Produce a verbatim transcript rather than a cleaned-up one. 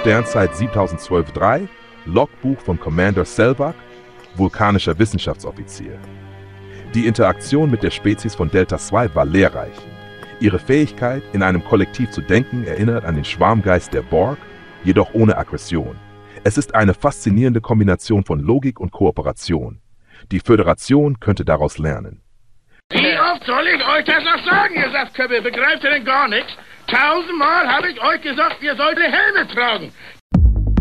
Sternzeit siebentausendzwölf drei, Logbuch von Commander Selvak, vulkanischer Wissenschaftsoffizier. Die Interaktion mit der Spezies von Delta zwei war lehrreich. Ihre Fähigkeit, in einem Kollektiv zu denken, erinnert an den Schwarmgeist der Borg, jedoch ohne Aggression. Es ist eine faszinierende Kombination von Logik und Kooperation. Die Föderation könnte daraus lernen. Wie oft soll ich euch das noch sagen, ihr Saftköpfe? Begreift ihr denn gar nichts? Tausendmal habe ich euch gesagt, ihr solltet Helme tragen.